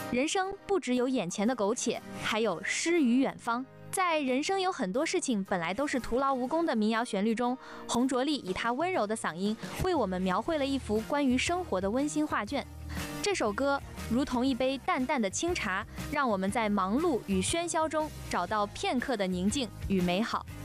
人生不只有眼前的苟且，还有诗与远方。在人生有很多事情本来都是徒劳无功的民谣旋律中，洪卓立以他温柔的嗓音，为我们描绘了一幅关于生活的温馨画卷。这首歌如同一杯淡淡的清茶，让我们在忙碌与喧嚣中找到片刻的宁静与美好。